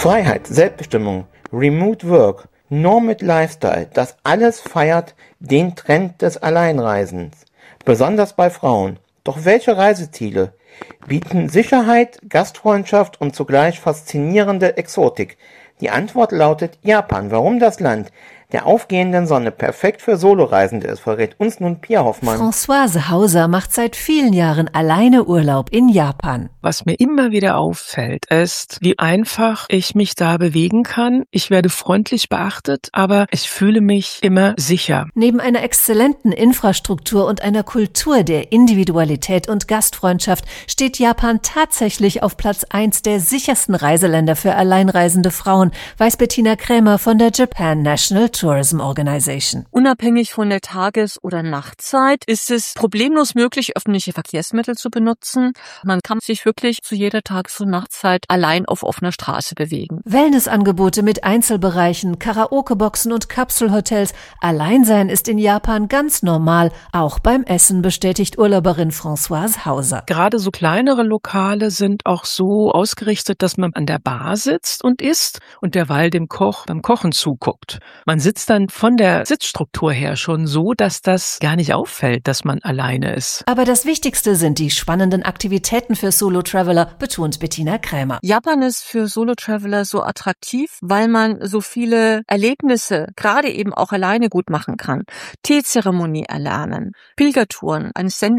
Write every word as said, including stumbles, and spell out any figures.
Freiheit, Selbstbestimmung, Remote Work, Nomad Lifestyle, das alles feiert den Trend des Alleinreisens, besonders bei Frauen. Doch welche Reiseziele bieten Sicherheit, Gastfreundschaft und zugleich faszinierende Exotik? Die Antwort lautet Japan. Warum das Land der aufgehenden Sonne perfekt für Soloreisende ist, verrät uns nun Pia Hoffmann. Françoise Hauser macht seit vielen Jahren alleine Urlaub in Japan. Was mir immer wieder auffällt, ist, wie einfach ich mich da bewegen kann. Ich werde freundlich beachtet, aber ich fühle mich immer sicher. Neben einer exzellenten Infrastruktur und einer Kultur der Individualität und Gastfreundschaft steht Japan tatsächlich auf Platz eins der sichersten Reiseländer für alleinreisende Frauen, weiß Bettina Krämer von der Japan National Tourism Organization. Unabhängig von der Tages- oder Nachtzeit ist es problemlos möglich, öffentliche Verkehrsmittel zu benutzen. Man kann sich wirklich zu jeder Tages- und Nachtzeit allein auf offener Straße bewegen. Wellnessangebote mit Einzelbereichen, Karaokeboxen und Kapselhotels. Alleinsein ist in Japan ganz normal, auch beim Essen, bestätigt Urlauberin Françoise Hauser. Gerade so kleinere Lokale sind auch so ausgerichtet, dass man an der Bar sitzt und isst und derweil dem Koch beim Kochen zuguckt. Man sitzt dann von der Sitzstruktur her schon so, dass das gar nicht auffällt, dass man alleine ist. Aber das Wichtigste sind die spannenden Aktivitäten für Solo-Traveler, betont Bettina Krämer. Japan ist für Solo-Traveler so attraktiv, weil man so viele Erlebnisse gerade eben auch alleine gut machen kann. Teezeremonie erlernen, Pilgertouren, ein Zen